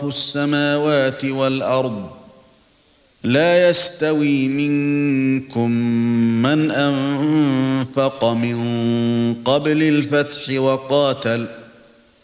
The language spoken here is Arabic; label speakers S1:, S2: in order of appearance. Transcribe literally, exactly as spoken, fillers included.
S1: السماوات والأرض لا يستوي منكم من أنفق من قبل الفتح وقاتل